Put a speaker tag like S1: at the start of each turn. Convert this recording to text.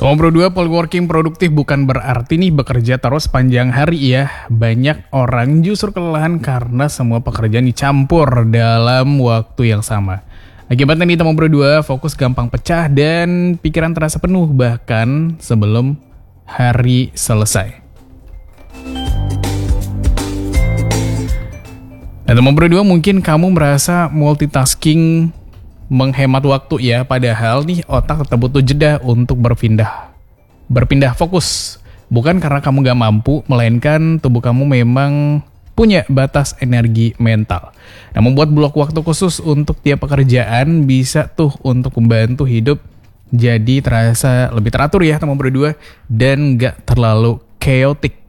S1: Nomor 2, working produktif bukan berarti nih bekerja terus sepanjang hari ya. Banyak orang justru kelelahan karena semua pekerjaan dicampur dalam waktu yang sama. Akibatnya nih nomor 2, fokus gampang pecah dan pikiran terasa penuh bahkan sebelum hari selesai. Dan nomor 2, mungkin kamu merasa multitasking menghemat waktu ya, padahal nih otak tetap butuh jeda untuk berpindah fokus. Bukan karena kamu gak mampu, melainkan tubuh kamu memang punya batas energi mental. Nah, membuat blok waktu khusus untuk tiap pekerjaan bisa tuh untuk membantu hidup jadi terasa lebih teratur ya, nomor 2, dan gak terlalu chaotic.